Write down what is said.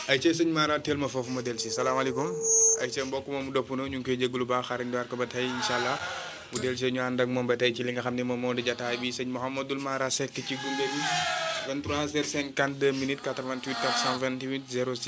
ay ca sëñ Mara teel ma foofu ma del si salaamaaleykum ay ca mbokk moom dopp na ñu ngi koy jégalu baax xaariñ waar ko ba tey incha allah bu del see ñu ànd ak moom ba tey ci li nga xam ne moom moo di jataay bi sëñ Mouhamadul Mara Seck ci gunge bi 23h52 minutes 88 428 06